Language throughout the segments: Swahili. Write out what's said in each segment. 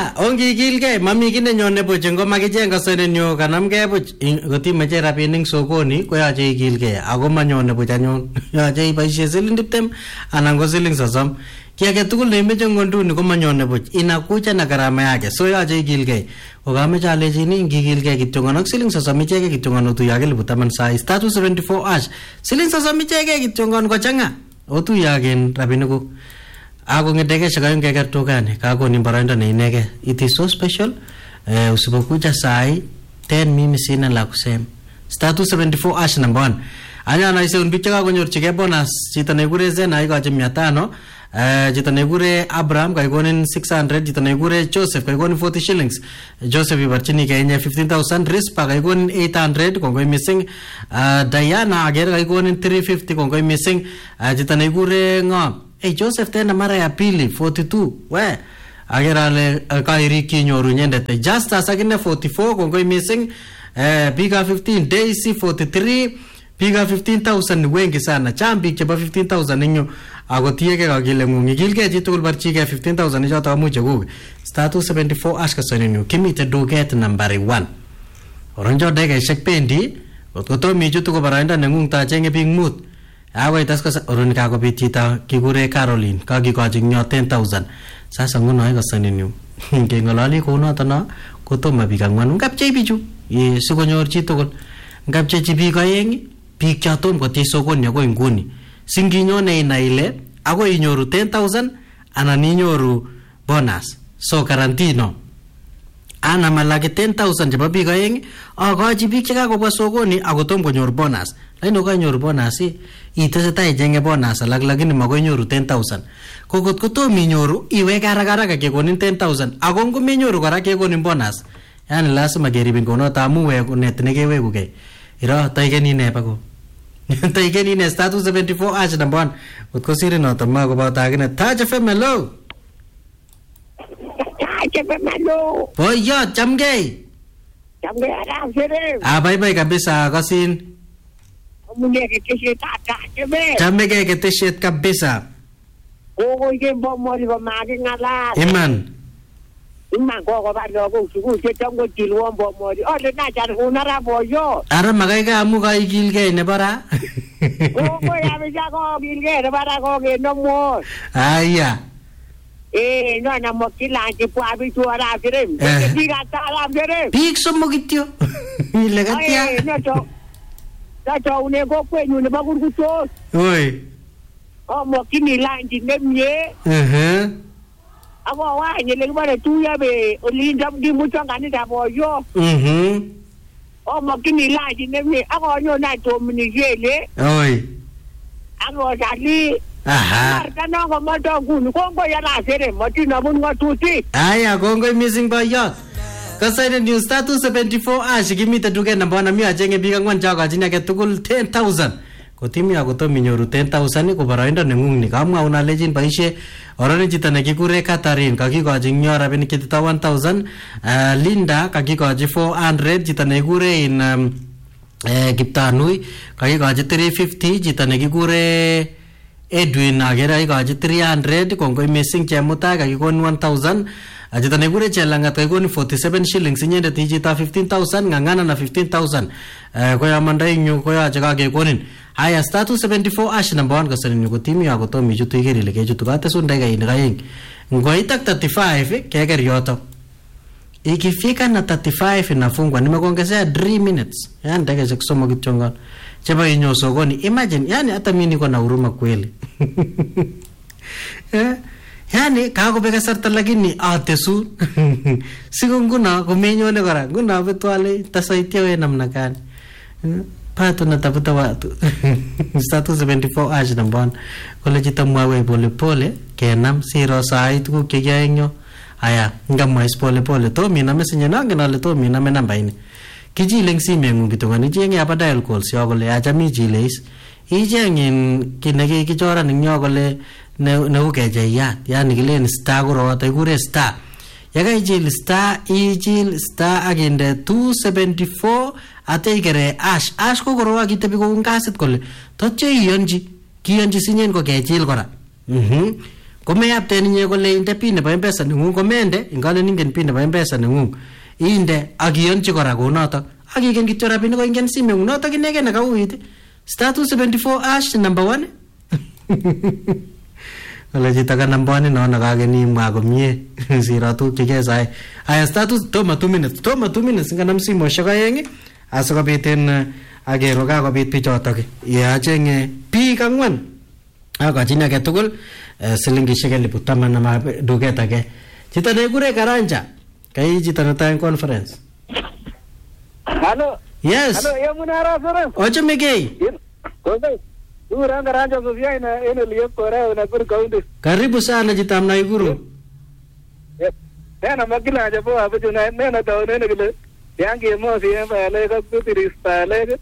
ongigilgei mami kit nenyone buch ngomakicheng kasenenyo kanamgei buch kotimeche rapinik sokoni koyache igilgei ako manyone buch anyun yache iboisie siling 20 anan ko siling 30 ki age tugul neimeche ngonduni komanyone buch inakuja na gharama yake so yache igilgei okameche alechini ngigilgei kityo ak siling 30 ichege kityo otuya 10,000 sai status 74 ash siling 30 ichege kityo kochanga otuya gen rapinikuk ako ngedege shakayo ngeger tugani kakoni baraindo ne inege it is so special usipokuja sai 10 mimi sina la kusema status 74 ash number 1 anya naise unbiche kakonyorchige bonus chito nekure Zena ikoche 500 chito nekure Abraham kaikonin 600 chito nekure Joseph kaikonin 40 shillings Joseph ibarchini kenye 15,000 Rispa kaikonin 800 kongoi missing Diana ager kaikonin 350 kongoi missing chito nekure ngo Joseph tena mara ya pili 42 we agerale kairi kinyoru nyendete Justus akine 44 kongoi missing Piga 15 Daisy 43 Piga 15,000 wengi sana chambi cheba 15,000 ninyo agotiege kagile ngungi gilge jitugul barchige 15,000 ichoto amuche gugu status 74 ashka soninu kimite duget number 1 oronjo dege shekpendi kotomi jutu ko baranda nengung ta chenge ping mut awe tasko oron ka ko pitita kigure Caroline kagikoji nyo 10,000 sasa nguno ay kasaninu ngengolali ko noto na kotoma bigangwan ngapche bichu sikonyor chitugul ngapche biik aeng biik chatom kotie sokoni ako inguni singinyone ina ile ako inyoru 10,000 anan inyoru bonus so karantino ana malaki 10,000 chebo biik aeng akochi biik chekakobwa sokoni akotom konyor bonus laino kanyor bonus itesetai ijenge bonus alak lakini makoi nyoru 10,000 kokot kotom inyoru iweke haraka kekonin 10,000 ako ngomenyoru kora kekonin bonus yani lazima keribin kono tamu weku net nekeweku ke iro taigeni ne pako taigeni ne status 74 ash number 1 utko siri no tama ko bata agene Taj FM hello Taj FM hello boyo chamgei ara sere bye kabisa kasin mune keteshet ata chebe chamgei keteshet kabisa gogo gembo mori ba magi ngala iman gogo ba logo sugu che tango tilwombo mori ole na jar hunara boyo ara magai ga amu ga igilge ne bara gogo ya be jago gilge ne bara gogo no mo aya no na mo kilanje po abi tu ara kire diga tala kire big somo gityo ilegatia no to une go kwenyu ne bagurguto oi mo kini lanje nemye ako wa nyele bare tuya be olinda di muchanga ni dabo yo mo kini laji nemi ako nyo na to minigele oi ako dali marka no ko moto gunu kongo ya la sere moti na bun ngatuti aya kongo missing boyot kasaide new status 74 ash kimite duke na bwana mi ajenge biga ngwan chako ajini ake tugul 10,000 kotimi akotomi nyoru 10,000 ko baraindo nengung ni kamwa una legend baishe orone chito nekikure Catherine kakikoji nyo rabinik chitita 1,000 Linda kakikoji 400 chito nekikure in Kiptanui kakikoji 350 chito nekikure Edwin agera kakikoji 300 kongoi missing chemutai kakikon 1,000 chito nekikure Chelangat kakikon 47 shillings inyendet chito 15,000 ngangana na 15,000 koya mandai nyu koya chaka kekonin haya status 74 ash number 1 kasani nyu kotimi akotomi chutu igerile kechutu kate sundega ini kaing ngoitak 35 keger yoto ikifika na 35 inafungwa nimekuongezea 3 minutes yani ndege kusoma kichonga cheba inyo sokoni imagine yani hata mimi niko na huruma kweli yani kakobeka sarta lakini atesu siku nguna kumenyone kora nguna betwale tasaitia we namna gani pato natafuta watu status 74 ash number 1 kole chitamwawe pole pole kenam siro sai tukuk chekiaenyo aya ngamwais pole pole to mina message nangen ale to mina me namba ini kijileng simengung kitongani jenge apa dial calls yo kole acha mi jileis ijengin kinege kichora ninyo kole ne ukejeyat yani kilen star korota ikure star yaga ijil star agende 274 ateikere ash ko korwa kitebi ko ngasit kole totche iyonji sinyen ko kejil kora komeyapten inye kole inde pin nebo M-Pesa nengung komende ingalen ingen pin nebo M-Pesa nengung inde ak iyonchi kora kounotok ak igen kityo rabinik ko ingen simengung notok inegei nekauit *274# number 1 Kole chito ka number 1 no nakakenimwa komie siro tuguk chekesai aya status toma 2 minutes nganam simoshek aeng asikobit en agero kakobit bichotok yachenge biik 4 akochin age tugul silingishek 10,000 ama duket age chito nekure Karanja kai chito netai conference. Hello. Yes. Hello, yamunara sir. Ochome kei. Okay. Ura Karanja Sofia ina liyo kora na kur kaunti. Karibu sana chito Mnaiguru. Nena makila japo hapo juna nena taone na kile yangi mosi yamba ale ka kutirista ale.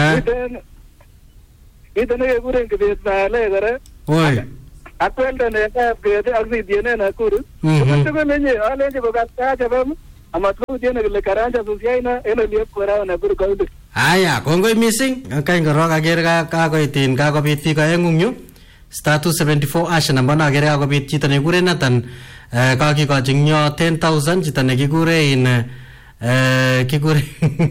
Ito ne kure ngibet ale kora. Oi. Akwenda ne ka bete akzidiene na kuru. Kutoka lenye ale ko kasta japo amatku jene kile Karanja Sofia ina liyo kora na kur kaunti. Aya, kongoi missing. Kain korok ager kakoitin kakobit biik aeng'ung yu. *274# namba nager kakobit chito nekikure Nathan kakikochi nyo 10,000 chito nekikure kikure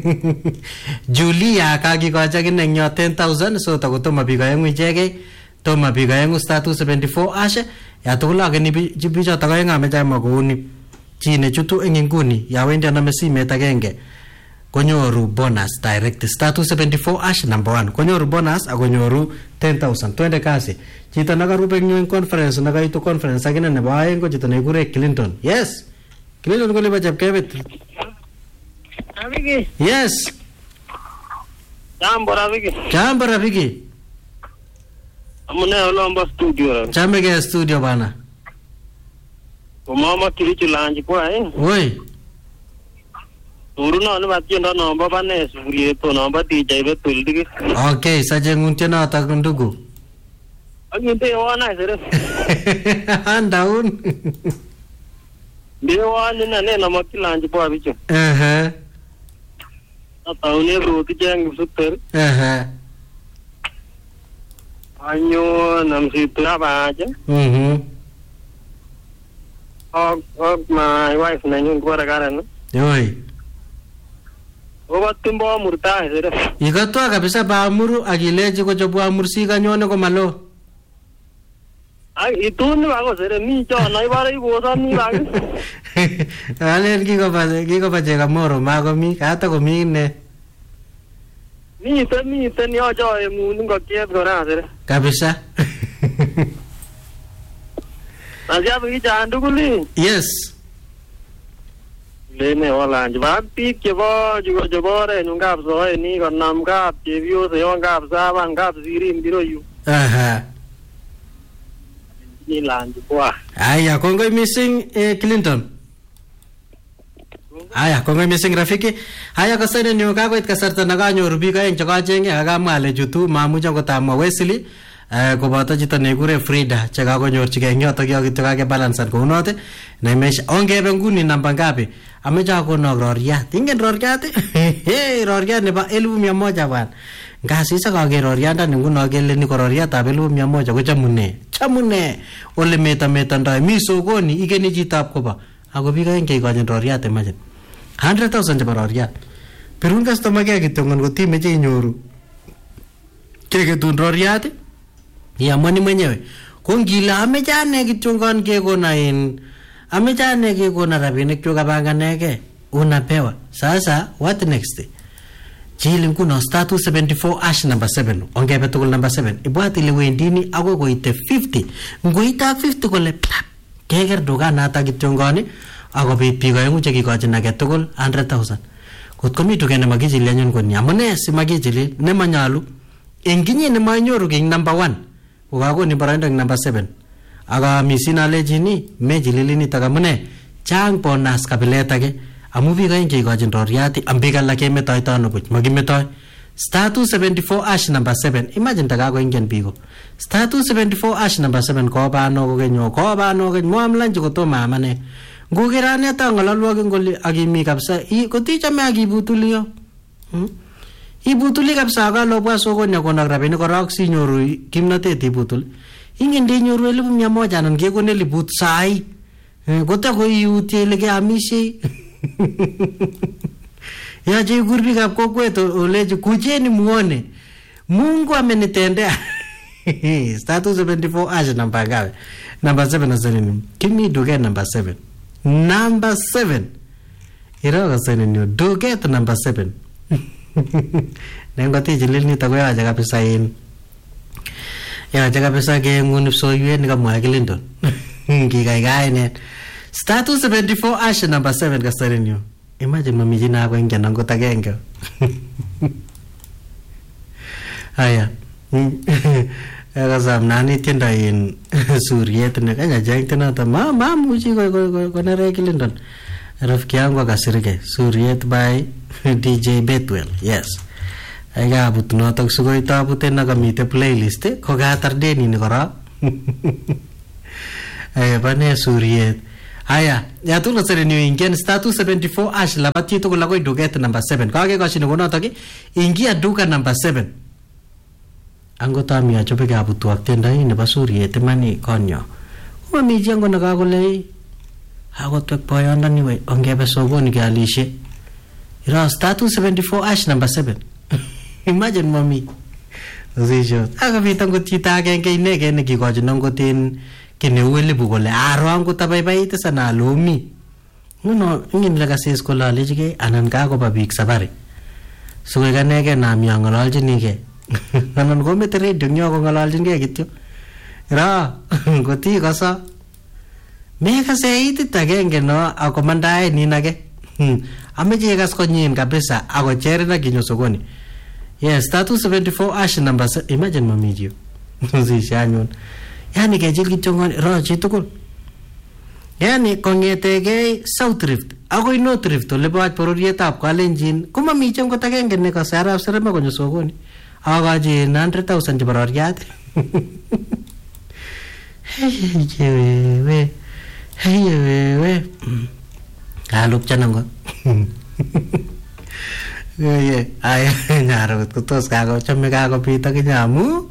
Julia kakikochi akine nyo 10,000 so takotomo biik aeng'u ichegei tomo biik aeng'u *274# ya tugul akeni bichotok aeng' ameche amwa kouni chi nechutu eng inguni yawendi aname simet agenge konyoru bonus direct *274# number 1 konyoru bonus akonyoru 10,000 twende kasi chito nakarube eng conference nakaitu conference akine nebo aeng ko chito nekikure Clinton. Yes Clinton kolipa chepkebet. Rafiki. Yes Jambo Rafiki. Amune olomba studio. Chamege studio bana. Mama kilicho lanji kwa Oi Uruno ne batiendo nomba bane suri to nomba DJ betul dik. Okay, sajengun tena tak ndugu. Aginte wana sere. Andaun. Dewa ni na ne namakilanji kwa bicho. Ataune roti jeng super. Anyo namsitra baja. My wife na nyun kwa ragara. Oi. Obatimbo murta sere. Ikatwa kabisa baamuru agileji ko jobu amursi kanyone ko malo. Ai itun bago sere mi chona ibare ibosan ni bag. Alen kiko pa chega moro mago mi kata ko mi ne. Mi ten yo jo emun ko kiet gora sere. Kabisa. Aja bagi jandu kuli. Yes. Lene wala jawab pik jebo juga jebore nungkap soe ni kon namkap jevio se ongkap saban kap sirim biro yu. Ni lanji kwa. Aya kongoi missing Clinton. Aya kongoi missing Rafiki. Aya kasane nyo kakoit kasarta nakanyoru biik aeng chekachenge akamwa ale chutu mamuch kotamwa Wesley koboto chito nekure Frida chekakonyorchigei eng yotok yo kityo kakebalansan kounote naimesha ongebe nguni namba ngapi ameche akonok roriat ingen roriat roriat nebo 1,100 bwana ngasisa kaker roriandani nguno kele ni ko roriatab 1,100 ko chamune ole metamendoi mi sokoni ikeni chitab koba ako biik aeng keikochin roriat imagine 100,000 chebo roriat pirun customer care kityo ngon kotimeche inyoru keketun roriat yamwani mwenyewe ko ngile ameche ane kityo ngon ameche ane kekona rabinik chu kapanganege unapewa sasa what next chili nguno *274# number 7 ongebe tugul number 7 ibwat ile wendini akoi koite 50 ngoite ak 50 kole keker dukanata kityo ngoni akobit biik aengu chekikochin age tugul 100,000 kotko mi duket nemakichili anyun koni amune simakichili nemanyalu eng kinyi nemanyoru king number 1 ukakoni boroindo eng number 7 aka misin alechini mechilili nitok amune chang bonus kabilet age amu biik aeng cheikochin roriat am biik alak kemetoito ano buch makimetoi *274# number 7 imagine takakoingen biko *274# number 7 kobano kokenyo mwam lanchi kotomo amane ngokerane ta ngalalwok ngoli akimi kabisa kotichame akibutulio ibutuli kabisa akalobwa sokoni akonak rabinik korok sinyoru kimnatet ibutul ingen ndenyoru 1,100 anan kekone 1,000 sai kotako iutie ile keamisie yache ikur biikab kokwet olechi kujeni muone Mungu amenitendea. Star 274 ash number ngapi? Number 7 aseni. Give me duget number 7. Number 7. Iro aseni ni duget number 7. Nengoti jilil ni takoya aja kabisa in. Ya aja kabisa ke ngunip soyue ni kamwa Clinton. Kikai ne. Star 274 ash number 7 kaseni ni. Imagine mami jina ako ingyan ang kutagenge. Aya. Kasam nani tienda in Suriet ne kanya jeng tena ta ma muji ko nere Clinton. Rafiki yangu akasirike Suriet by DJ Betwell. Yes. Aiga butno tok sugoi ta butena kamite playlist ko gatar deni ni kora. Aya bane Suriet. Aya, ya tu nasere ni ingen star 274 ash labati to lagoi duget number 7. Kage kasi no to ki ingia duka number 7. Anggota mi acho peke abutu aktenda ini Suriet mani konyo. Uma mi jango nakakole hago tek poyonda ni we ongebe sokoni ke alishe. Ira star 274 ash number 7. Imagine mami. Zisho. Aga bitango chita agenge inege ne kikochi nongotin kene uwele bukole aro angu tabaibait sana lumi. No ingin laga ses ko lale jige anan ka ko babik sabari. Suwe ganege nam yang ngalaljini ke. Anan ko metere dunyo ko ngalaljin ke gitu. Ra goti kasa. Me ka seiti tagenge no ako mandae ni nage. Ameje gas ko nyin kabisa ako chere na kinyo sokoni. Yes, status 74 ash number. Imagine mamidio. Zishanyon. Yani kejil kichongon rochi tukul. Yani kongetege South Rift ako North Rift olebawat pororietab Kalenjin kumamicham kotagenge ne kasarab serema konyo sokoni. Agaji 100,000 chebo roriat. Hey we. Aluk chanango. Ye ay nyarot kutos kago chame kago pita kinyamu.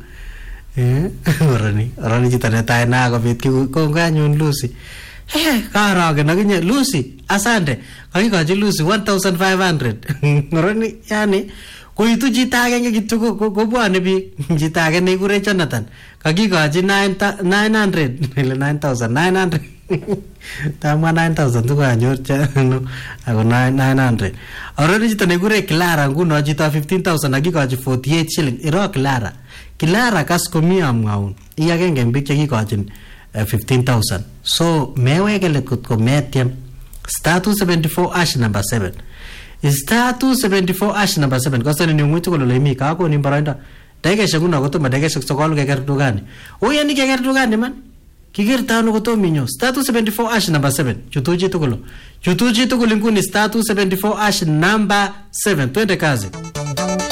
Orani chito netai na kobit konganyun Lucy. Karagen akinye Lucy, asante. Kakikochi Lucy 1,500. Orani yani koitu chito agenge kityo kobwane biik. Chito age nekikure Jonathan. Kakikochi 900 ile 9,900. Tamwa 9,000 tukanyor ako 900. Orani chito nekikure Clara nguno chito 15,000 akikochi 48 shilling. Iro Clara kas komi amwaun. Iagenge mbik chekikochin 15,000. So meweke let kut ko metiem. Star 274 ash number 7. Star 274 ash number 7. Kasani ni ngwitu ko lemi ka ko ni baranda. Dege shaguna ko to madege shak sokol ke ger dugani. O yani ke ger dugani man. Kigir tano ko to minyo. Star 274 ash number 7. Chutuji to ko linguni star 274 ash number 7. Twende kazi.